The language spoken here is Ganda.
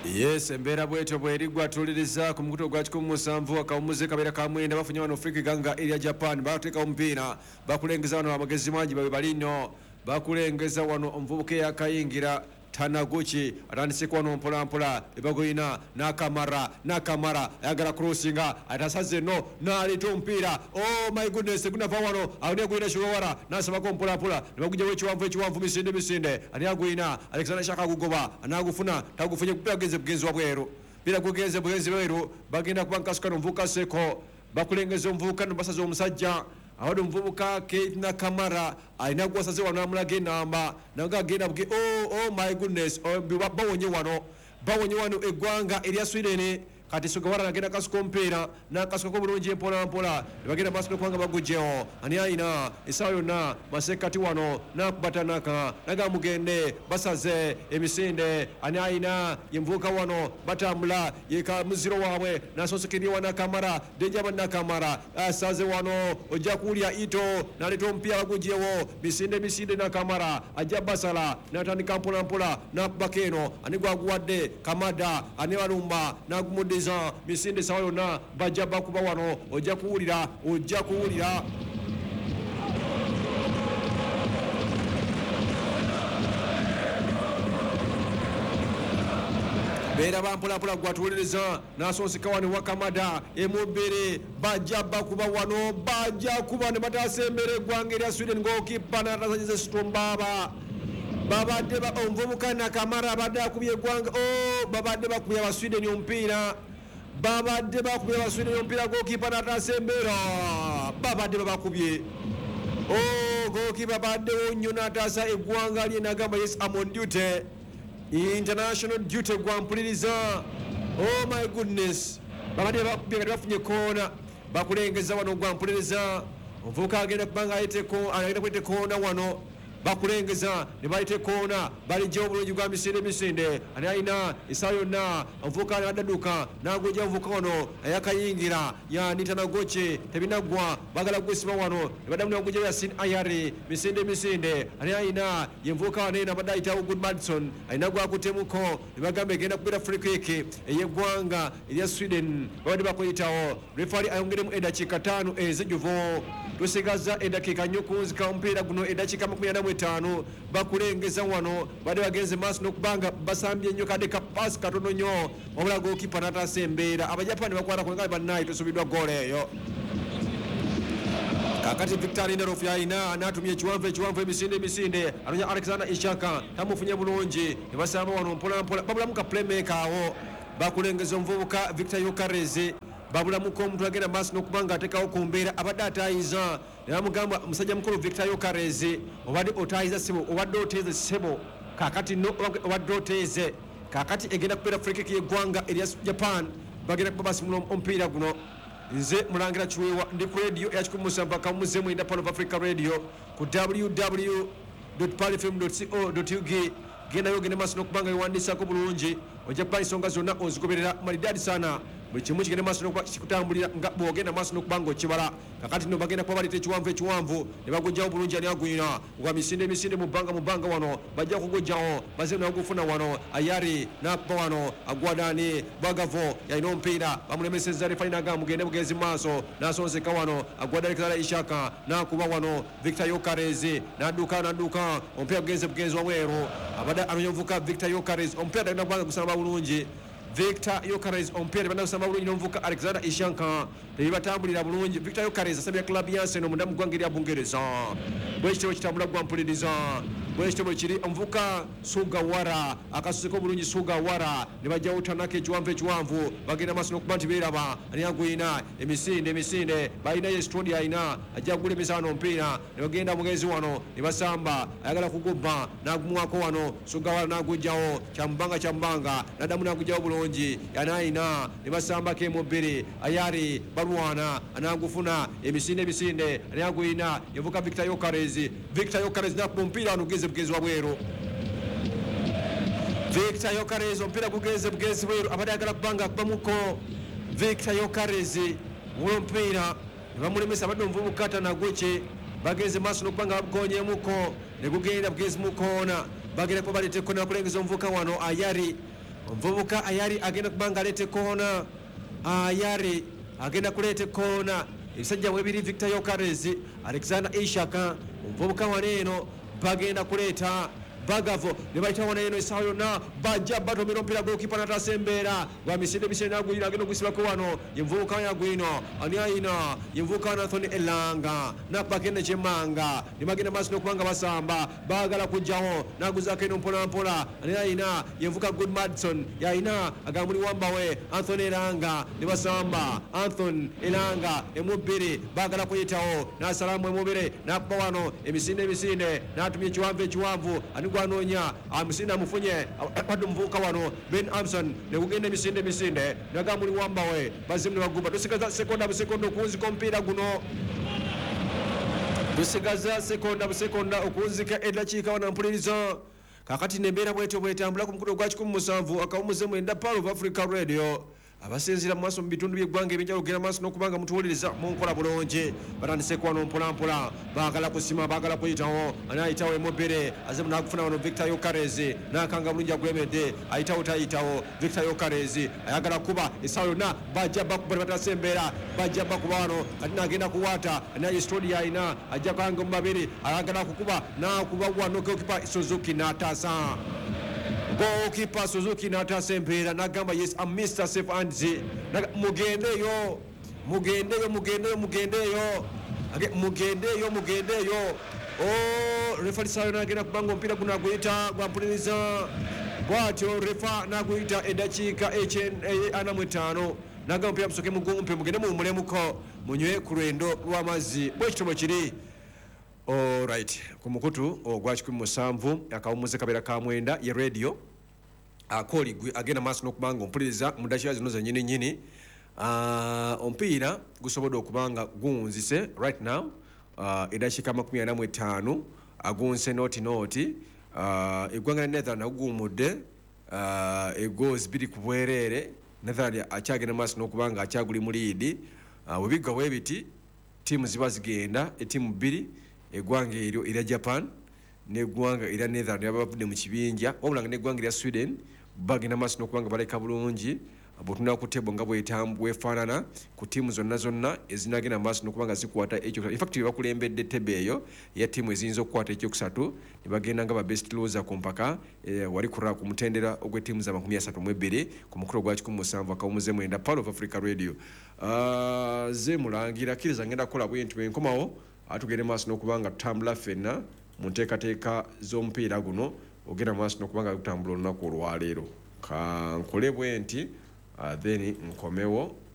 Yes, mbera bweto bwerigwa tuliriza ku mukuto gwa 17 akawumuze kabera ka mwenda bafunye wano Afrika ganga area Japan bateka ompira bakulengeza wano amagezi mangi babe balino bakulengeza wano omvubuke yakayingira Tanaguchi atandise kwano mpola mpola ebagoina nakamara ayagala crossinga atasaze no nalito mpira. Oh my goodness, kuna vawano awone goina showara nasaba ko mpola mpola nebakuja wechiwamvu misinde aliyagoina Alexander Shaka kugoba anagufuna tagufunye kupira bugezi wabweru bila kugeze bugezi weru bagenda kubanka sukano mvuka seko bakulengeza mvuka basazo omusajja awado mvubuka ke na kamara aina gwasaze wano amulage namba nanga genda buge. Oh my goodness, bawonye wano egwanga elia Sweden kati sugawara nagenda kasuko mpira na kasuko ko bulungi mpola mpola bagenda basiko kwanga bagujeo ani aina isayo na masekati wano na kubatanaka naga mugende basaze emisinde ani aina yemvuka wano batambula yeka muziro wawe na sosekiri wana kamara denjaba na kamara asaze wano ojja kulya ito nalito mpia bagujeo misinde na kamara ajabasala na tandika mpola mpola na bakeno ani gwaguwadde kamada ani walumba na gumudiza misinde sawayo na bajaba kuba wano ojja kuwulira bera bampula gwatuliriza nasonsika wano wakamada emubere bajaba kuba wano bajja kuba ne batasembere gwange lya Sweden goalkeeper na tasajize stombaba babadde ba omvubuka na kamara badde akubye gwanga. Babadde bakubye ba Sweden ompira goalkeeper na tasembera babadde bakubye. Goalkeeper badde onyo na tasa egwanga lye nagamba yes I'm on duty, international duty gwampuliriza. Oh my goodness, babadde bakubye kati bafunye kona bakulengeza wano gwampuliriza ovubuka agenda kubanga agenda kwete kona wano bakulengeza ne balite kona balijja obulungi bwa misinde ani aina isayo na ovuka adaduka nagoja ovuka wano ayakayingira ya Tanaguchi tebinagwa bagala gwesiba wano ne badamu nagoja ya Sin Ayari misinde ani aina yemvuka wanena badaita Good Madison ainagwa kutemuko ne bagambe genda kubira free kick eyegwanga elya Sweden badi bakoyitawo referee ayongeremu edakika 5 ezijuvo tusigaza edakika nyokunzika mpira guno edakika 45 bakulengeza wano bade bagenze maso nokubanga basambye nnyo kade ka pass katono nnyo wabula goalkeeper natasembera abajapani bakwata ku ngali bannayi tusubidwa goal eyo. Kakati Victor Inderof yaina anatumye chiwamvu emisinde anonya Alexander Ishaka tamufunye bulungi nebasamba wano mpola babulamuka playmaker awo bakulengeza omuvubuka Victor Yokareze babulamuko omuntu agenda maaso n'okubanga atekawo ku mbeera abadde atayiza ne bamugamba musajja mukulu Victor Yokareze obadde otayiza sebo obadde oteeze sebo kakati no obadde oteeze kakati egenda kubeera free kick y'eggwanga erya Japan bagenda kuba basimula omupiira guno. Nze Mulangira Kiweewa ndi ku radio ya 17 kamuze mwenda Pan of Africa Radio ku www.palfm.co.ug genda yogene maaso n'okubanga yewandisako bulungi ojja kuba ensonga zonna ozigoberera maridadi sana buli kimu kigenda maaso n'okuba kikutambulira nga bw'ogenda maaso n'okubanga okibala. Kakati nno bagenda kuba balita ekiwanvu ne bagujjawo bulungi ani agwina nga misinde mu bbanga wano bajja kugujjawo baze nagufuna wano Ayari nakuba wano agwadani Bwagavo yalina omupiira bamulemesezza refali naga mugende bugezi maaso nasonseka wano agwada Alexander Ishaka nakuba wano Victor Yokareze nadduka omupiira bugezi wamweru abadde anonyovuka Victor Yokareze omupiira tagenda kubanga gusamba bulungi. Victor Yokareze omupiira bana kusamba bulungi n'omuvuka Alexander Ishaka tebibatambulira bulungi. Victor Yokareze asabye club ya Arsenal mundamu gwanga erya Bungereza bwekitabo kitambula gwampuliriza bwekitabo kiri omuvuka Sugawara akasoseko bulungi Sugawara ne bajjawo Tanaka ekiwanvu bagenda maaso n'okuba nti beeraba ani agwina emisinde balina yestrodi ayina ajja kugulemesa wano omupiira ne bagenda mugezi wano ne basamba ayagala kugubba n'agumwako wano Sugawara n'agujjawo kyamubanga naddamu n'agujjawo bulungi yanayina ne basambako emubiri Ayari balwana anagufuna emisinde ani agwina yevuka Victor Yokareze nakuba omupiira wano bugezi wabweru. Victor Yokareze omupiira gugeze bugezi bweru abadde agala kubanga akubamuko Victor Yokareze omupiira ne bamulemesa abadde omuvubuka Tanaguchi bageze maaso n'okubanga bagonyemuko ne gugenda bugezi mukoona bagenda kuba balete kona kulengeza omuvubuka wano Ayari omuvubuka ayari agenda kubanga alete koona ayari agenda kulete koona ebisajja bwebiri Victor Yokarezi Alexander Ishaka omuvubuka waneeno bagenda kuleta Bagavo ne bayita waneeno essaawa yonna bajja batomera omupiira golikipa n'atasembeera gwa misinde nagwira agenda ogusibako wano ye muvubuka yagwino ani ayina ye muvubuka Anthony Elanga nakubagende kyemmanga ne bagenda maaso n'okubanga basamba baagala kujjawo naguzaako eno mpolampola ani ayina ye muvubuka Good Madison yayina agambuli wambawe Anthony Elanga ne basamba Anthony Elanga emubbiri baagala kuyitawo n'asalamu emubiri nakuba wano emisinde n'atumya ekiwanvu ani gwanoonya amusinde amufunye badde omuvubuka wano Ben Amson ne kugenda emisinde nagambuli wambawe bazimu ne baguba tusigaza sekonda busekonda okuwunzika omupiira guno tusigaza sekonda okuwunzika eddakiika wanampuliriza kakati nembeera bwetambula ku mukutu gwa 17 akawumuze mwenda Power of Africa Radio abasinzira mu maaso mu bitundu by'eggwanga ebyenjawulo genda maaso n'okubanga mutuwuliriza mu nkola bulungi batandise wano mpolampola baagala kusima baagala kuyitawo anaayitawo emubiri azemu n'akufuna wano Victor Yokarezi n'akanga bulungi agulembedde ayitawo tayitawo Victor Yokarezi ayagala kuba essaawa yonna bajja bakuba ne batasembeera bajja bakuba wano kati n'agenda kuwaata naye studio ayina ajja kanga mu babiri ayagala kukuba n'akuba wano goalkeeper Suzuki n'ataasa goalkeeper Suzuki n'atasembeera n'agamba yes I'm Mr. Safe Hands mugendeyo refa lisaayo n'agenda kubanga omupiira guno aguyita gwampuliriza bwatyo refa n'aguyita eddakiika 45 n'agamba omupiira musoke mugumpe mugende muwumulemuko munywe ku lwendo lw'amazzi bwekitobo kiri alright ku mukutu ogwa 17 akawumuze kabeera ka mwenda ye radio akoligwe agenda maaso n'okubanga ompuliriza mu ddakiika zino zennyini omupiira gusobodde okubanga guwunzise right now eddakiika 45 agunse nooti eggwanga lya Netherland aguguumudde egoozi 2 ku bwereere Netherland akyagenda maaso n'okubanga akyaguli mu liidi webigga bwebiti tiimu ziba zigenda etiimu 2 eggwanga eryo erya Japan n'eggwanga erya Netherland yaba bavudde mu kibinja wabula nga n'eggwanga erya Sweden bagenda maaso n'okubanga baleka bulungi bw'otunula ku tebo nga bwefaanana ku ttiimu zonna ezinagenda maaso n'okubanga zikwata ekyokusatu. In fact bakulembedde tebo eyo eya ttiimu eziyinza okukwata ekyokusatu ne bagenda nga ba best loser ku mpaka wali ku mutendera ogw'ettiimu za 32 ku mukulu gwa 17 akawumuze mwenda Power of Africa Radio. Ze mulangira kkiriza ngenda kukola bwenti bwenkomawo atugende maaso n'okubanga tutambula ffenna mu nteekateeka z'omupiira guno ogenda maaso n'okubanga tutambula olunaku olwaleero ka nkole bwenti then nkomewo